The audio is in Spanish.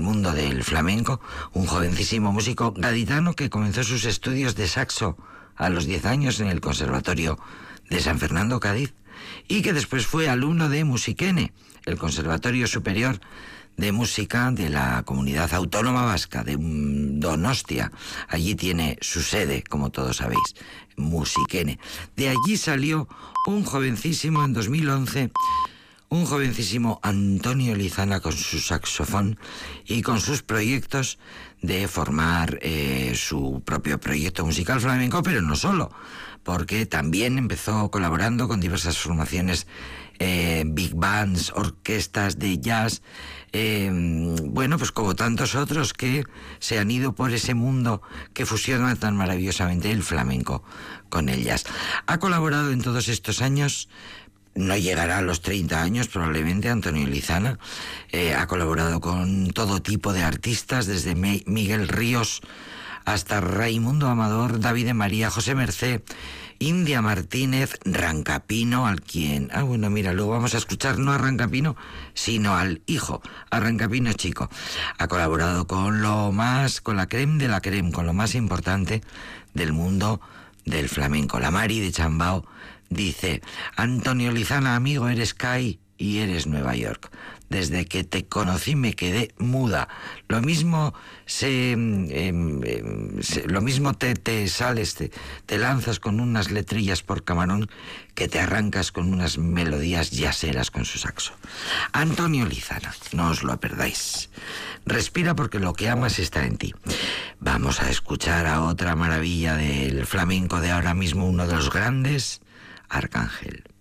mundo del flamenco, un jovencísimo músico gaditano que comenzó sus estudios de saxo a los 10 años en el Conservatorio de San Fernando, Cádiz, y que después fue alumno de Musiquene, el Conservatorio Superior de Música de la Comunidad Autónoma Vasca, de Donostia. Allí tiene su sede, como todos sabéis, Musiquene. De allí salió un jovencísimo, en 2011, un jovencísimo Antonio Lizana con su saxofón y con sus proyectos de formar su propio proyecto musical flamenco, pero no solo, porque también empezó colaborando con diversas formaciones, big bands, orquestas de jazz, bueno, pues como tantos otros que se han ido por ese mundo que fusiona tan maravillosamente el flamenco con el jazz. Ha colaborado en todos estos años. No llegará a los 30 años probablemente Antonio Lizana. Ha colaborado con todo tipo de artistas, desde Miguel Ríos hasta Raimundo Amador, David de María, José Mercé, India Martínez, Rancapino, al quien... bueno, mira, luego vamos a escuchar no a Rancapino, sino al hijo, a Rancapino chico. Ha colaborado con la crème de la crème, con lo más importante del mundo del flamenco. La Mari de Chambao dice: Antonio Lizana, amigo, eres CAI y eres Nueva York. Desde que te conocí me quedé muda. Lo mismo te sales, te lanzas con unas letrillas por camarón que te arrancas con unas melodías yaceras con su saxo. Antonio Lizana, no os lo perdáis. Respira porque lo que amas está en ti. Vamos a escuchar a otra maravilla del flamenco de ahora mismo, uno de los grandes, Arcángel.